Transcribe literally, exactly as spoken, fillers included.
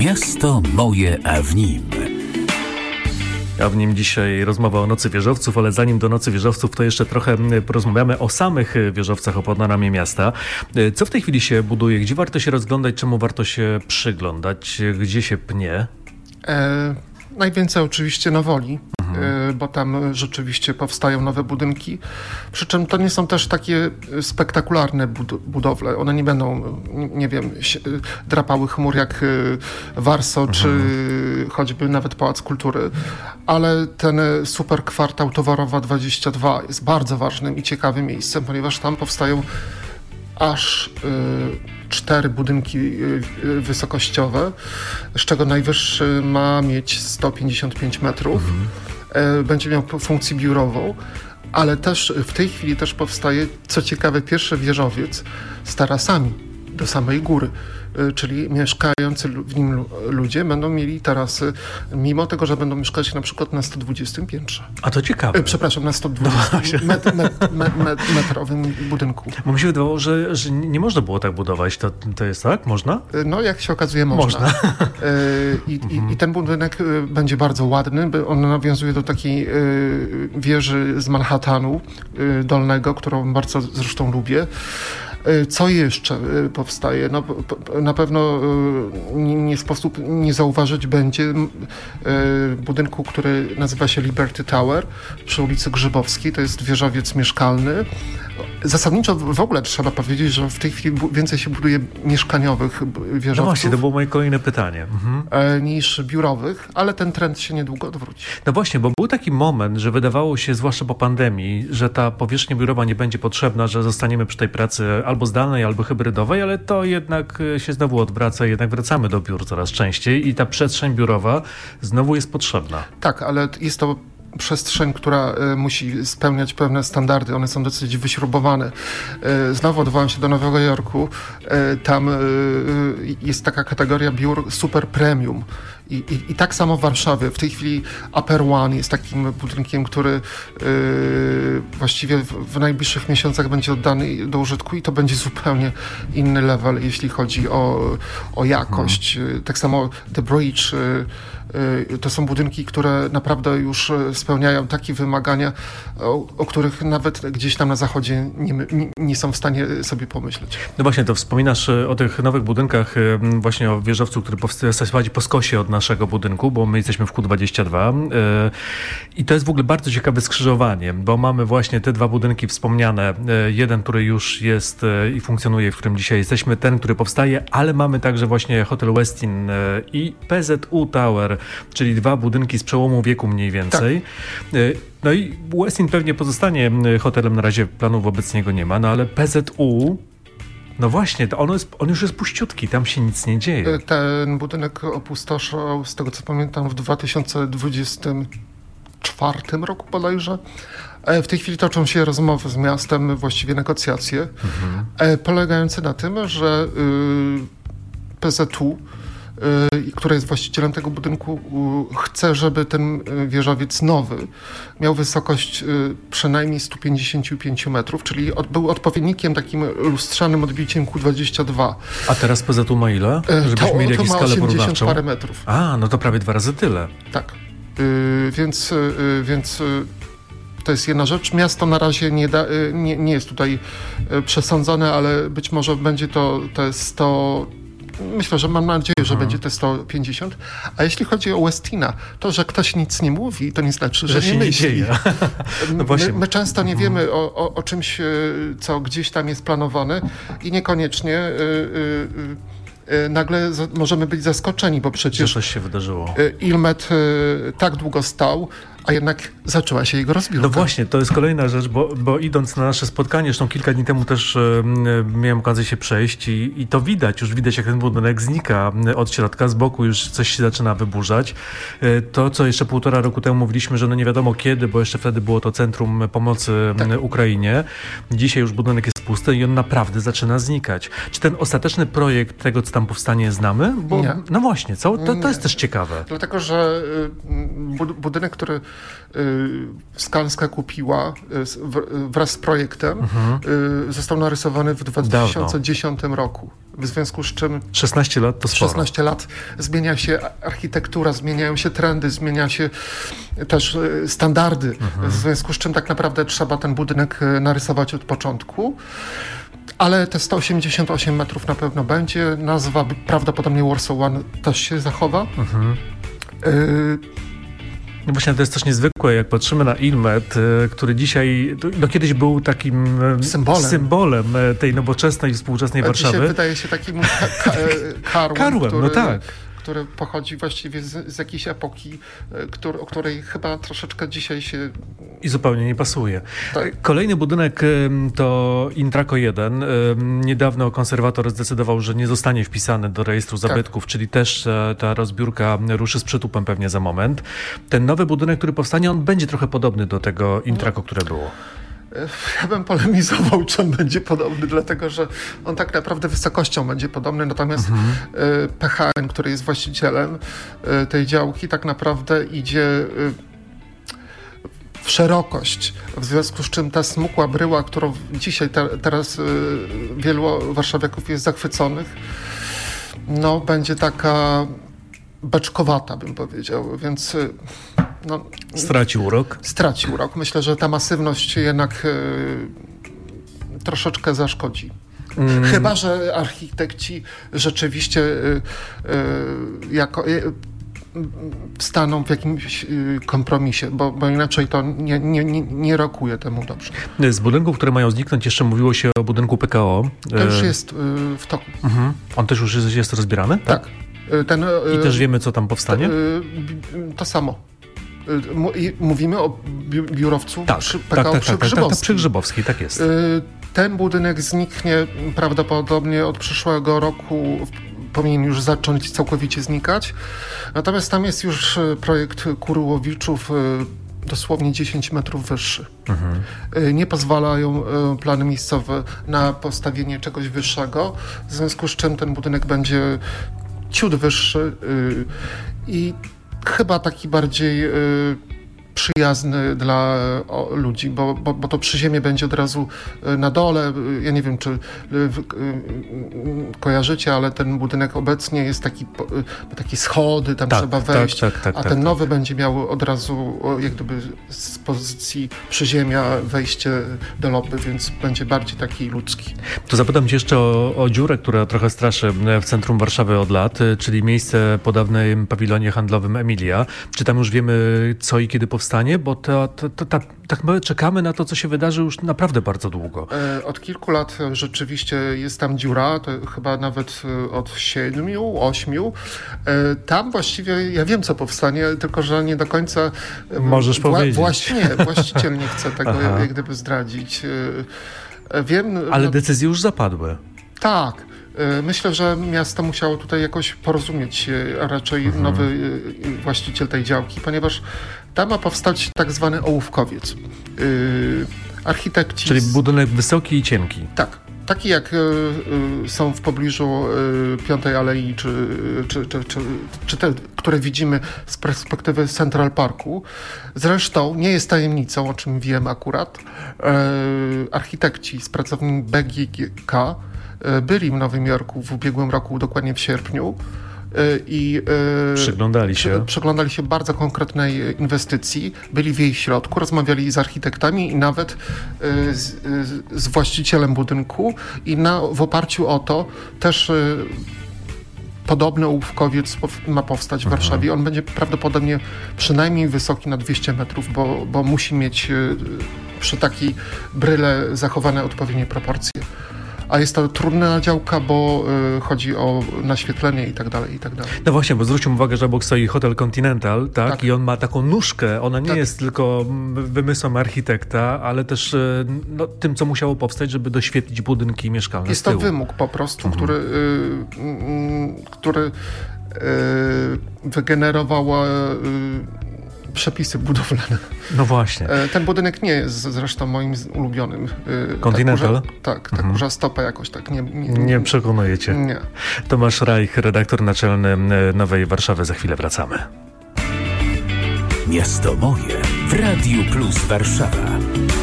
Miasto moje, a w nim. A w nim dzisiaj rozmowa o Nocy Wieżowców, ale zanim do Nocy Wieżowców, to jeszcze trochę porozmawiamy o samych wieżowcach, o panoramie miasta. Co w tej chwili się buduje? Gdzie warto się rozglądać? Czemu warto się przyglądać? Gdzie się pnie? E, najwięcej oczywiście na Woli, mhm. e, bo tam rzeczywiście powstają nowe budynki. Przy czym to nie są też takie spektakularne bud- budowle. One nie będą, nie wiem, drapały chmur jak Warso, mhm. czy choćby nawet Pałac Kultury. Ale ten super kwartał Towarowa dwadzieścia dwa jest bardzo ważnym i ciekawym miejscem, ponieważ tam powstają aż y, cztery budynki y, y, wysokościowe, z czego najwyższy ma mieć sto pięćdziesiąt pięć metrów. Mhm. Y, będzie miał funkcję biurową, ale też w tej chwili też powstaje, co ciekawe, pierwszy wieżowiec z tarasami do samej góry. Czyli mieszkający w nim ludzie będą mieli tarasy, mimo tego, że będą mieszkać na przykład na sto dwudziestym piętrze. A to ciekawe. Przepraszam, na sto dwudziestym met, met, met, met, metrowym budynku. Bo mi się wydawało, że, że nie można było tak budować. To, to jest tak? Można? No, jak się okazuje, można. można. I, i, I ten budynek będzie bardzo ładny. On nawiązuje do takiej wieży z Manhattanu Dolnego, którą bardzo zresztą lubię. Co jeszcze powstaje? No, na pewno nie sposób nie zauważyć będzie budynku, który nazywa się Liberty Tower przy ulicy Grzybowskiej. To jest wieżowiec mieszkalny. Zasadniczo w ogóle trzeba powiedzieć, że w tej chwili więcej się buduje mieszkaniowych wieżowców. No właśnie, to było moje kolejne pytanie. Mhm. Niż biurowych, ale ten trend się niedługo odwróci. No właśnie, bo był taki moment, że wydawało się, zwłaszcza po pandemii, że ta powierzchnia biurowa nie będzie potrzebna, że zostaniemy przy tej pracy albo zdalnej, albo hybrydowej, ale to jednak się znowu odwraca, jednak wracamy do biur coraz częściej i ta przestrzeń biurowa znowu jest potrzebna. Tak, ale jest to przestrzeń, która y, musi spełniać pewne standardy. One są dosyć wyśrubowane. Y, znowu odwołam się do Nowego Jorku. Y, tam y, y, jest taka kategoria biur super premium. I, i, I tak samo w Warszawie. W tej chwili Upper One jest takim budynkiem, który yy, właściwie w, w najbliższych miesiącach będzie oddany do użytku i to będzie zupełnie inny level, jeśli chodzi o, o jakość. Hmm. Tak samo The Bridge. Yy, yy, to są budynki, które naprawdę już spełniają takie wymagania, o, o których nawet gdzieś tam na zachodzie nie, nie, nie są w stanie sobie pomyśleć. No właśnie, to wspominasz o tych nowych budynkach, właśnie o wieżowcu, który powstaje po skosie od naszego budynku, bo my jesteśmy w Q dwadzieścia dwa i to jest w ogóle bardzo ciekawe skrzyżowanie, bo mamy właśnie te dwa budynki wspomniane. Jeden, który już jest i funkcjonuje, w którym dzisiaj jesteśmy, ten, który powstaje, ale mamy także właśnie Hotel Westin i P Z U Tower, czyli dwa budynki z przełomu wieku mniej więcej. Tak. No i Westin pewnie pozostanie hotelem, na razie planów wobec niego nie ma, no ale P Z U, no właśnie, to on, jest, on już jest puściutki, tam się nic nie dzieje. Ten budynek opustoszał, z tego co pamiętam, w dwa tysiące dwudziestym czwartym roku bodajże. W tej chwili toczą się rozmowy z miastem, właściwie negocjacje, mhm. polegające na tym, że P Z U, który jest właścicielem tego budynku, chce, żeby ten wieżowiec nowy miał wysokość przynajmniej sto pięćdziesiąt pięć metrów, czyli od, był odpowiednikiem takim lustrzanym odbiciem Q dwadzieścia dwa. A teraz P Z U ma ile? Żebyśmy to, mieli jakąś to ma skalę osiemdziesiąt porównawczą. parę metrów. A, no to prawie dwa razy tyle. Tak. Yy, więc yy, więc yy, to jest jedna rzecz. Miasto na razie nie, da, yy, nie, nie jest tutaj yy, przesądzone, ale być może będzie to te sto... Myślę, że mam nadzieję, że mhm. będzie te sto pięćdziesiąt. A jeśli chodzi o Westina, to, że ktoś nic nie mówi, to nie znaczy, że, że nie się myśli. Nie dzieje. No my, my często nie mhm. wiemy o, o, o czymś, co gdzieś tam jest planowane i niekoniecznie yy, yy, yy, nagle z, możemy być zaskoczeni, bo przecież że coś się wydarzyło. Yy, Ilmet yy, tak długo stał, a jednak zaczęła się jego rozbiórka. No właśnie, to jest kolejna rzecz, bo, bo idąc na nasze spotkanie, zresztą kilka dni temu też e, miałem okazję się przejść i, i to widać, już widać jak ten budynek znika od środka, z boku już coś się zaczyna wyburzać. E, to, co jeszcze półtora roku temu mówiliśmy, że no nie wiadomo kiedy, bo jeszcze wtedy było to Centrum Pomocy tak. Ukrainie. Dzisiaj już budynek jest pusty i on naprawdę zaczyna znikać. Czy ten ostateczny projekt tego, co tam powstanie, znamy? Bo, nie. No właśnie, co? To, to jest też ciekawe. Dlatego, że budynek, który Skanska kupiła wraz z projektem, mhm. został narysowany w dwa tysiące dziesiątym Dawno. roku. w związku z czym szesnaście lat to sporo. szesnaście lat zmienia się architektura, zmieniają się trendy, zmienia się też standardy, mhm. w związku z czym tak naprawdę trzeba ten budynek narysować od początku. Ale te sto osiemdziesiąt osiem metrów na pewno będzie. Nazwa prawdopodobnie Warsaw One też się zachowa. Mhm. Y- No właśnie, to jest coś niezwykłe, jak patrzymy na Ilmet, który dzisiaj, no kiedyś był takim symbolem, symbolem tej nowoczesnej, współczesnej A Warszawy. Dzisiaj wydaje się takim ka- ka- karłem, karłem, który, no tak. który pochodzi właściwie z, z jakiejś epoki, który, o której chyba troszeczkę dzisiaj się... I zupełnie nie pasuje. Tak. Kolejny budynek to Intraco jeden. Niedawno konserwator zdecydował, że nie zostanie wpisany do rejestru zabytków, tak. czyli też ta rozbiórka ruszy z przytupem pewnie za moment. Ten nowy budynek, który powstanie, on będzie trochę podobny do tego Intraco, no. które było. Ja bym polemizował, czy on będzie podobny, dlatego że on tak naprawdę wysokością będzie podobny, natomiast mhm. P H N, który jest właścicielem tej działki, tak naprawdę idzie w szerokość, w związku z czym ta smukła bryła, którą dzisiaj te, teraz wielu warszawiaków jest zachwyconych, no będzie taka beczkowata, bym powiedział, więc... No, stracił urok? Stracił urok. Myślę, że ta masywność jednak y, troszeczkę zaszkodzi. Mm. Chyba że architekci rzeczywiście y, y, jako, y, staną w jakimś y, kompromisie, bo, bo inaczej to nie, nie, nie, nie rokuje temu dobrze. Z budynków, które mają zniknąć, jeszcze mówiło się o budynku P K O. To już jest y, w toku. Mhm. On też już jest, jest rozbierany? Tak. Ten, y, I też wiemy, co tam powstanie? To, y, to samo. Mówimy o biurowcu tak, przy P K O tak, przy tak, Grzybowskiej. Tak, tak, przy Grzybowskiej, tak jest. Ten budynek zniknie prawdopodobnie od przyszłego roku, powinien już zacząć całkowicie znikać. Natomiast tam jest już projekt Kuryłowiczów dosłownie dziesięć metrów wyższy. Mhm. Nie pozwalają plany miejscowe na postawienie czegoś wyższego, w związku z czym ten budynek będzie ciut wyższy i chyba taki bardziej y, przyjazny dla o, ludzi, bo, bo, bo to przyziemie będzie od razu y, na dole. Ja nie wiem, czy y, y, y, kojarzycie, ale ten budynek obecnie jest taki, y, takie schody, tam tak, trzeba wejść, tak, tak, tak, a tak, ten tak, nowy tak. będzie miał od razu o, jak gdyby z pozycji przyziemia wejście do lobby, więc będzie bardziej taki ludzki. To zapytam cię jeszcze o, o dziurę, która trochę straszy w centrum Warszawy od lat, czyli miejsce po dawnym pawilonie handlowym Emilia. Czy tam już wiemy, co i kiedy powstanie? Bo to, to, to, to, tak my czekamy na to, co się wydarzy już naprawdę bardzo długo. Od kilku lat rzeczywiście jest tam dziura, to chyba nawet od siedmiu, ośmiu. Tam właściwie, ja wiem, co powstanie, tylko że nie do końca... Możesz wła- powiedzieć. Właśnie, nie, właściciel nie chce tego jak gdyby zdradzić. Wiem... Ale no, decyzje już zapadły. Tak. Myślę, że miasto musiało tutaj jakoś porozumieć się, a raczej mhm. nowy właściciel tej działki, ponieważ tam ma powstać tak zwany ołówkowiec. Architekci... Czyli budynek wysoki i cienki. Tak. Taki jak y, y, są w pobliżu y, Piątej Alei, czy, czy, czy, czy, czy te, które widzimy z perspektywy Central Parku. Zresztą nie jest tajemnicą, o czym wiem akurat. Y, architekci z pracowni B G K byli w Nowym Jorku w ubiegłym roku, dokładnie w sierpniu. I przyglądali się. Przy, przyglądali się bardzo konkretnej inwestycji, byli w jej środku, rozmawiali z architektami i nawet z, z właścicielem budynku i na, w oparciu o to też podobny ołówkowiec ma powstać w mhm. Warszawie. On będzie prawdopodobnie przynajmniej wysoki na dwieście metrów, bo, bo musi mieć przy takiej bryle zachowane odpowiednie proporcje. A jest to trudna działka, bo y, chodzi o naświetlenie i tak dalej, i tak dalej. No właśnie, bo zwróćmy uwagę, że obok stoi Hotel Continental, tak? tak? I on ma taką nóżkę, ona nie tak. jest tylko wymysłem architekta, ale też no, tym, co musiało powstać, żeby doświetlić budynki mieszkalne Jest z tyłu. to wymóg po prostu, mhm. który, y, y, który y, wygenerował y, przepisy budowlane. No właśnie. Ten budynek nie jest zresztą moim ulubionym. Continental? Tak, tak, ta mhm. kurza stopa jakoś tak nie... Nie, nie przekonujecie. Nie. Tomasz Reich, redaktor naczelny Nowej Warszawy. Za chwilę wracamy. Miasto moje w Radiu Plus Warszawa.